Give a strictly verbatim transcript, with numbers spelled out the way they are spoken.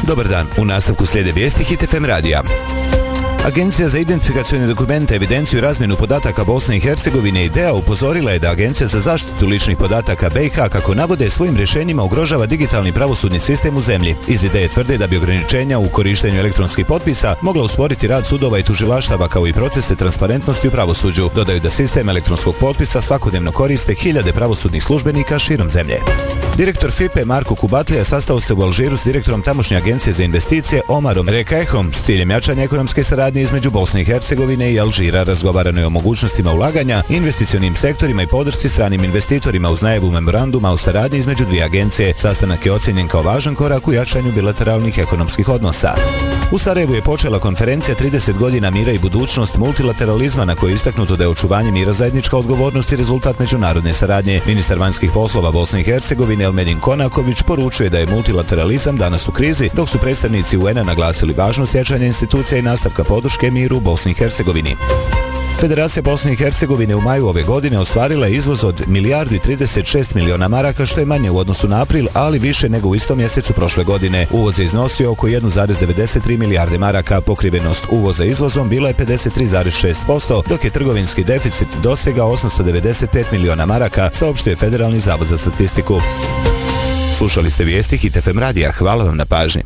Dobar dan, u nastavku slijede vijesti Hit F M radija. Agencija za identifikacione dokumente, evidenciju i razmjenu podataka Bosne i Hercegovine IDEA upozorila je da Agencija za zaštitu ličnih podataka B i H, kako navode, svojim rješenjima ugrožava digitalni pravosudni sistem u zemlji. Iz IDEA tvrde da bi ograničenja u korištenju elektronskih potpisa mogla usporiti rad sudova i tužilaštava kao i procese transparentnosti u pravosuđu. Dodaju da sistem elektronskog potpisa svakodnevno koriste hiljade pravosudnih službenika širom zemlje. Direktor F I P E Marko Kubatlija sastao se u Alžiru s direktorom tamošnje agencije za investicije Omarom Rekajhom s ciljem jačanja ekonomske saradnje između Bosne i Hercegovine i Alžira. Razgovarano je o mogućnostima ulaganja, investicionim sektorima i podršci stranim investitorima uz najavu memoranduma o saradnji između dvije agencije. Sastanak je ocijenjen kao važan korak u jačanju bilateralnih ekonomskih odnosa. U Sarajevu je počela konferencija trideset godina mira i budućnost multilateralizma, na kojoj je istaknuto da je očuvanje mira zajednička odgovornost i rezultat međunarodne saradnje. Ministar vanjskih poslova Bosne i Hercegovine Elmedin Konaković poručuje da je multilateralizam danas u krizi, dok su predstavnici U N A naglasili važnost jačanja institucija i nastavka podrške miru u Bosni i Hercegovini. Federacija Bosne i Hercegovine u maju ove godine ostvarila je izvoz od milijardu i trideset šest miliona maraka, što je manje u odnosu na april, ali više nego u istom mjesecu prošle godine. Uvoz je iznosio oko jedan zarez devedeset tri milijarde maraka, pokrivenost uvoza izvozom bila je pedeset tri zarez šest posto, dok je trgovinski deficit dosegao osamsto devedeset pet miliona maraka, saopštio Federalni zavod za statistiku. Slušali ste vijesti Hit F M radija, hvala vam na pažnji.